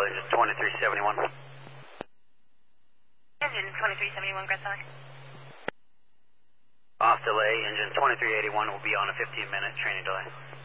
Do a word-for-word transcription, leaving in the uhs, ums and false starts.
engine twenty-three seventy-one. Engine twenty-three seventy-one, Greta. Off delay, engine twenty-three eighty-one will be on a fifteen minute training delay.